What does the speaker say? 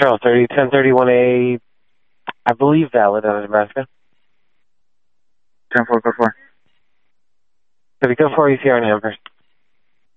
Charles 30, 1031A, I believe valid out of Nebraska. 10-4, go for. Could we go for ECR in Amherst?